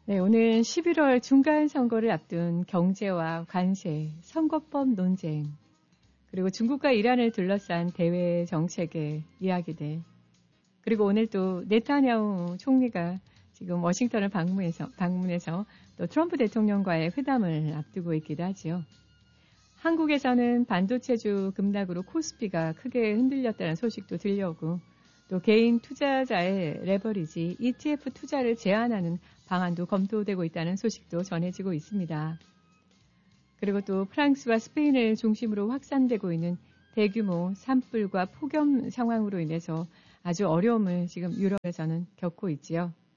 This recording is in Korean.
네, 오늘 11월 중간 선거를 앞둔 경제와 관세, 선거법 논쟁, 그리고 중국과 이란을 둘러싼 대외 정책의 이야기들, 그리고 오늘 또 네타냐후 총리가 지금 워싱턴을 방문해서 또 트럼프 대통령과의 회담을 앞두고 있기도 하지요. 한국에서는 반도체주 급락으로 코스피가 크게 흔들렸다는 소식도 들려오고 또 개인 투자자의 레버리지 ETF 투자를 제한하는 방안도 검토되고 있다는 소식도 전해지고 있습니다. 그리고 또 프랑스와 스페인을 중심으로 확산되고 있는 대규모 산불과 폭염 상황으로 인해서 아주 어려움을 지금 유럽에서는 겪고 있지요.